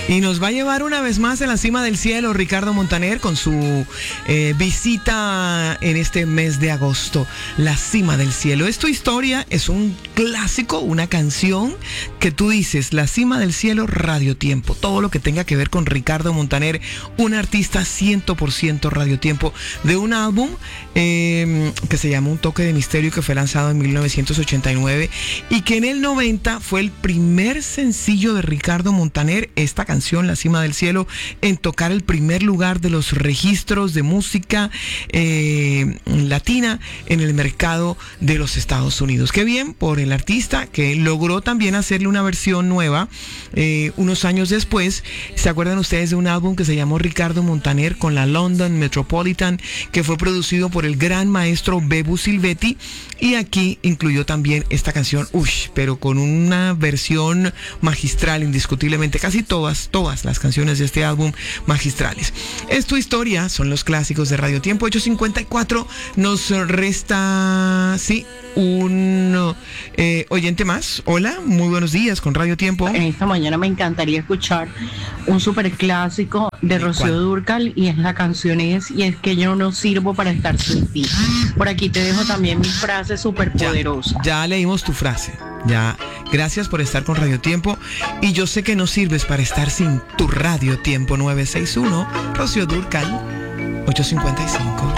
Y nos va a llevar una vez más a la cima del cielo Ricardo Montaner con su visita en este mes de agosto. La cima del cielo. Es tu historia, es un clásico, una canción que tú dices, la cima del cielo, Radio Tiempo. Todo lo que tenga que ver con Ricardo Montaner, un artista 100% Radio Tiempo, de un álbum que se llama Un Toque de Misterio, que fue lanzado en 1989 y que en el 90 fue el primer sencillo de Ricardo Montaner, esta canción, La Cima del Cielo, en tocar el primer lugar de los registros de música latina en el mercado de los Estados Unidos. Qué bien por el artista, que logró también hacerle una versión nueva unos años después. ¿Se acuerdan ustedes de un álbum que se llamó Ricardo Montaner con la London Metropolitan, que fue producido por el gran maestro Bebu Silvetti? Y aquí incluyó también esta canción, pero con una versión magistral, indiscutiblemente, casi todas las canciones de este álbum magistrales. Es tu historia, son los clásicos de Radio Tiempo. 8:54, nos resta, un oyente más. Hola, muy buenos días con Radio Tiempo. Esta mañana me encantaría escuchar un super clásico de Rocío Dúrcal, y la canción es Y es que yo no sirvo para estar sin ti. Por aquí te dejo también mi frase súper poderosa. Ya leímos tu frase. Ya, gracias por estar con Radio Tiempo. Y yo sé que no sirves para estar sin tu Radio Tiempo. 961, Rocío Dúrcal, 8:55.